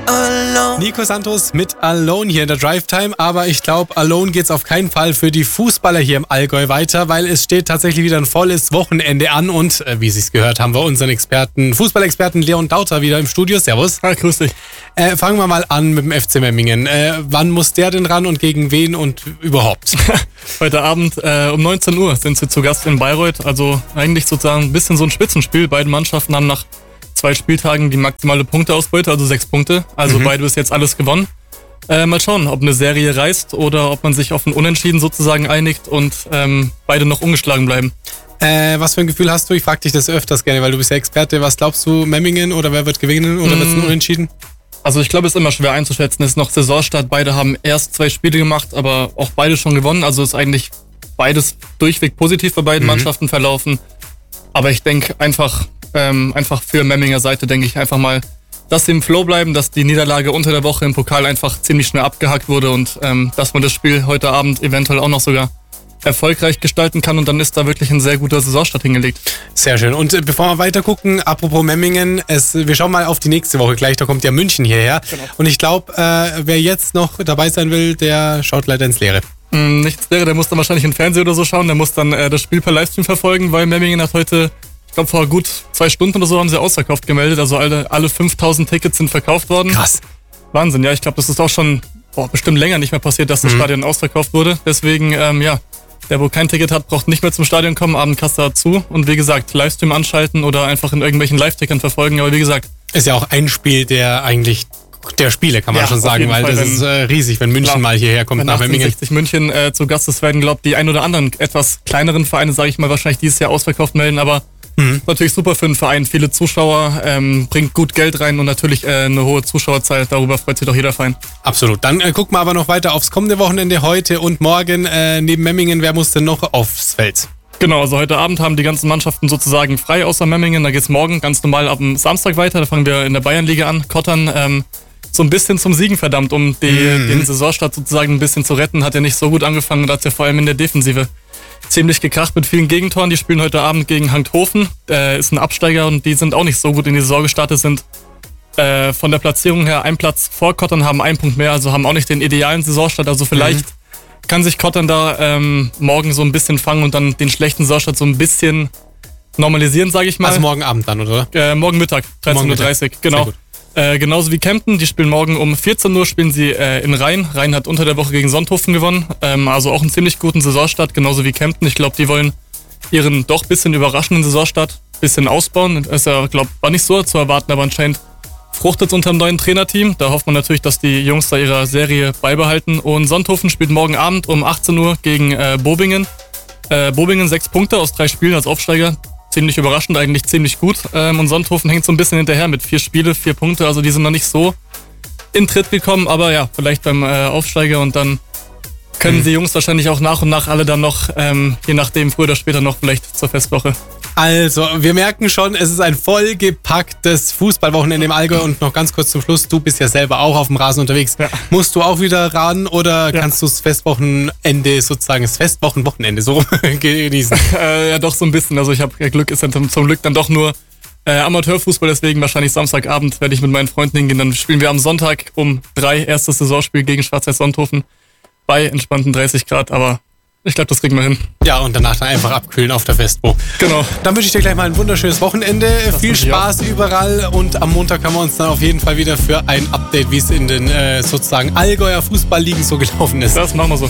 Nico Santos mit Alone hier in der Drive Time, aber ich glaube, Alone geht's auf keinen Fall für die Fußballer hier im Allgäu weiter, weil es steht tatsächlich wieder ein volles Wochenende an und, wie Sie es gehört haben, wir unseren Fußballexperten Leon Dauter wieder im Studio. Servus. Hi, grüß dich. Fangen wir mal an mit dem FC Memmingen. Wann muss der denn ran und gegen wen und überhaupt? Heute Abend um 19 Uhr sind sie zu Gast in Bayreuth, also eigentlich sozusagen ein bisschen so ein Spitzenspiel. Beide Mannschaften haben nach 2 Spieltagen die maximale Punkteausbeute, also 6 Punkte. Also beide bis jetzt alles gewonnen. Mal schauen, ob eine Serie reißt oder ob man sich auf ein Unentschieden sozusagen einigt und beide noch ungeschlagen bleiben. Was für ein Gefühl hast du? Ich frage dich das öfters gerne, weil du bist ja Experte. Was glaubst du, Memmingen oder wer wird gewinnen oder wird es ein Unentschieden? Also ich glaube, es ist immer schwer einzuschätzen. Es ist noch Saisonstart. Beide haben erst 2 Spiele gemacht, aber auch beide schon gewonnen. Also ist eigentlich beides durchweg positiv bei beiden Mannschaften verlaufen. Aber ich denke einfach für Memminger Seite denke ich einfach mal, dass sie im Flow bleiben, dass die Niederlage unter der Woche im Pokal einfach ziemlich schnell abgehakt wurde und dass man das Spiel heute Abend eventuell auch noch sogar erfolgreich gestalten kann und dann ist da wirklich ein sehr guter Saisonstart hingelegt. Sehr schön. Und bevor wir weiter gucken, apropos Memmingen, wir schauen mal auf die nächste Woche gleich, da kommt ja München hierher. Genau. Und ich glaube, wer jetzt noch dabei sein will, der schaut leider ins Leere. Nichts Leere, der muss dann wahrscheinlich im Fernsehen oder so schauen, der muss dann das Spiel per Livestream verfolgen, weil Memmingen hat heute, ich glaube vor gut 2 Stunden oder so, haben sie ausverkauft gemeldet, also alle 5000 Tickets sind verkauft worden. Krass. Wahnsinn, ja, ich glaube, das ist auch schon bestimmt länger nicht mehr passiert, dass das Stadion ausverkauft wurde. Deswegen, der, wo kein Ticket hat, braucht nicht mehr zum Stadion kommen, Abendkasse dazu. Und wie gesagt, Livestream anschalten oder einfach in irgendwelchen Live-Tickern verfolgen. Aber wie gesagt... Ist ja auch ein Spiel der Spiele, kann man schon sagen, weil das ist riesig, wenn München mal hierher kommt nach Memmingen. 60 München zu Gast ist, werden, glaube ich, die ein oder anderen etwas kleineren Vereine, sage ich mal, wahrscheinlich dieses Jahr ausverkauft melden. Aber natürlich super für den Verein. Viele Zuschauer, bringt gut Geld rein und natürlich eine hohe Zuschauerzahl. Darüber freut sich doch jeder Verein. Absolut. Dann gucken wir aber noch weiter aufs kommende Wochenende, heute und morgen. Neben Memmingen, wer muss denn noch aufs Feld? Genau, also heute Abend haben die ganzen Mannschaften sozusagen frei, außer Memmingen. Da geht's morgen ganz normal ab dem Samstag weiter. Da fangen wir in der Bayernliga an. Kottern so ein bisschen zum Siegen verdammt, um den Saisonstart sozusagen ein bisschen zu retten. Hat ja nicht so gut angefangen und hat ja vor allem in der Defensive ziemlich gekracht mit vielen Gegentoren. Die spielen heute Abend gegen Hankhofen. Ist ein Absteiger und die sind auch nicht so gut in die Saison gestartet, sind von der Platzierung her ein Platz vor Kottern, haben 1 Punkt mehr, also haben auch nicht den idealen Saisonstart. Also vielleicht kann sich Kottern da morgen so ein bisschen fangen und dann den schlechten Saisonstart so ein bisschen normalisieren, sage ich mal. Also morgen Abend dann, oder? Morgen Mittag, 13.30 Uhr, genau. Genauso wie Kempten, die spielen morgen um 14 Uhr spielen sie in Rhein. Rhein hat unter der Woche gegen Sonthofen gewonnen, also auch einen ziemlich guten Saisonstart, genauso wie Kempten. Ich glaube, die wollen ihren doch bisschen überraschenden Saisonstart ein bisschen ausbauen. Das ist ja, war nicht so zu erwarten, aber anscheinend fruchtet es unter dem neuen Trainerteam. Da hofft man natürlich, dass die Jungs da ihre Serie beibehalten. Und Sonthofen spielt morgen Abend um 18 Uhr gegen Bobingen. Bobingen 6 Punkte aus 3 Spielen als Aufsteiger. Ziemlich überraschend, eigentlich ziemlich gut. Und Sonthofen hängt so ein bisschen hinterher mit 4 Spiele, 4 Punkte. Also die sind noch nicht so in Tritt gekommen, aber ja, vielleicht beim Aufsteiger und dann können die Jungs wahrscheinlich auch nach und nach alle dann noch, je nachdem, früher oder später noch vielleicht zur Festwoche. Also, wir merken schon, es ist ein vollgepacktes Fußballwochenende im Allgäu und noch ganz kurz zum Schluss, du bist ja selber auch auf dem Rasen unterwegs. Ja. Musst du auch wieder ran oder kannst du das Festwochenende sozusagen, das Festwochenwochenende so genießen? Ja, doch so ein bisschen. Also ich habe Glück, ist dann zum Glück dann doch nur Amateurfußball, deswegen wahrscheinlich Samstagabend werde ich mit meinen Freunden hingehen. Dann spielen wir am Sonntag um 3 erstes Saisonspiel gegen Schwarzweiß Sonthofen bei entspannten 30 Grad, aber ich glaube, das kriegen wir hin. Ja, und danach dann einfach abkühlen auf der Festwo. Genau. Dann wünsche ich dir gleich mal ein wunderschönes Wochenende. Viel Spaß überall und am Montag haben wir uns dann auf jeden Fall wieder für ein Update, wie es in den sozusagen Allgäuer Fußballligen so gelaufen ist. Das machen wir so.